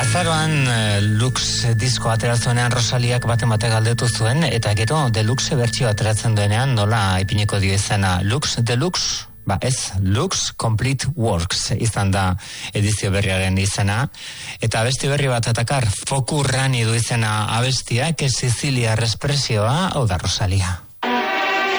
Azaroan Lux disko aterazuenean Rosaliak bate galdetu zuen, eta gero Deluxe bertsio ateratzen duenean nola ipiniko dio izena Lux Deluxe, ez, Lux Complete Works izan da edizio berriaren izena, eta abesti berri bat atakar Fokurrani du izena abestia, que Sicilia Respresioa, hau da Rosalia.